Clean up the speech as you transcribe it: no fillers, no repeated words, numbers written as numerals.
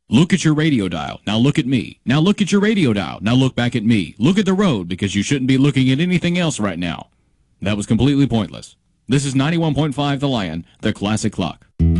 Look at your radio dial. Now look at me. Now look at your radio dial. Now look back at me. Look at the road because you shouldn't be looking at anything else right now. That was completely pointless. This is 91.5 The Lion, the classic clock.